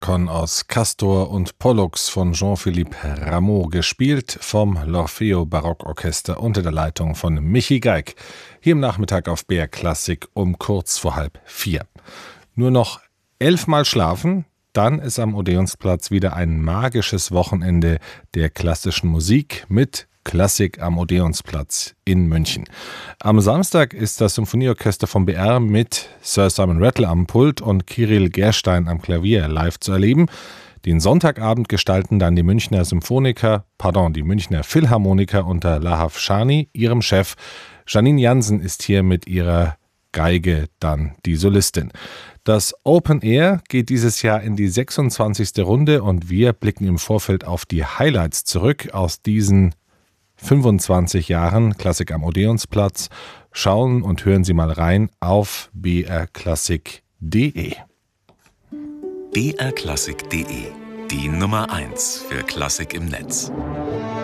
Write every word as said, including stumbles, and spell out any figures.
Con aus Castor und Pollux von Jean-Philippe Rameau, gespielt vom L'Orfeo Barockorchester unter der Leitung von Michi Geig. Hier im Nachmittag auf B R Klassik um kurz vor halb vier. Nur noch elfmal schlafen, dann ist am Odeonsplatz wieder ein magisches Wochenende der klassischen Musik mit Klassik am Odeonsplatz in München. Am Samstag ist das Symphonieorchester vom B R mit Sir Simon Rattle am Pult und Kirill Gerstein am Klavier live zu erleben. Den Sonntagabend gestalten dann die Münchner Symphoniker, pardon, die Münchner Philharmoniker unter Lahav Shani, ihrem Chef. Janine Jansen ist hier mit ihrer Geige dann die Solistin. Das Open Air geht dieses Jahr in die sechsundzwanzigste Runde und wir blicken im Vorfeld auf die Highlights zurück aus diesen fünfundzwanzig Jahren Klassik am Odeonsplatz. Schauen und hören Sie mal rein auf b r klassik punkt d e. b r klassik punkt d e, die Nummer eins für Klassik im Netz.